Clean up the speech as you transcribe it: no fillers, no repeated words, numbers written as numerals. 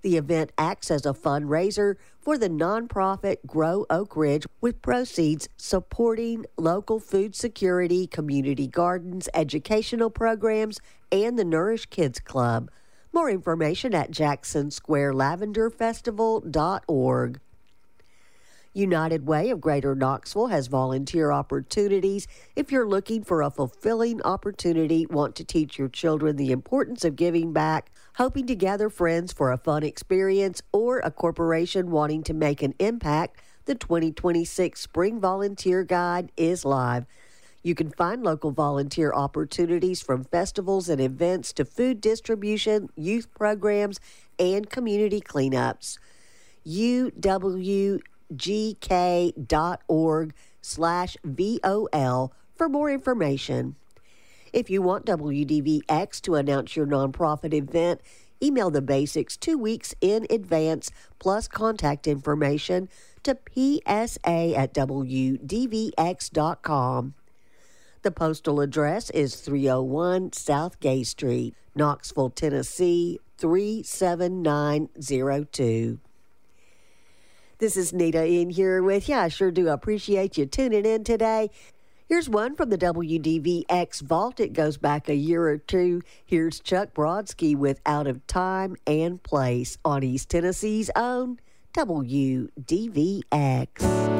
The event acts as a fundraiser for the nonprofit Grow Oak Ridge, with proceeds supporting local food security, community gardens, educational programs, and the Nourish Kids Club. More information at jacksonsquarelavenderfestival.org. United Way of Greater Knoxville has volunteer opportunities. If you're looking for a fulfilling opportunity, want to teach your children the importance of giving back, hoping to gather friends for a fun experience, or a corporation wanting to make an impact, the 2026 Spring Volunteer Guide is live. You can find local volunteer opportunities from festivals and events to food distribution, youth programs, and community cleanups. uwgk.org/VOL for more information. If you want WDVX to announce your nonprofit event, email the basics 2 weeks in advance, plus contact information to psa@wdvx.com. The postal address is 301 South Gay Street, Knoxville, Tennessee 37902. This is Nita in here with you. I sure do appreciate you tuning in today. Here's one from the WDVX Vault. It goes back a year or two. Here's Chuck Brodsky with Out of Time and Place on East Tennessee's own WDVX.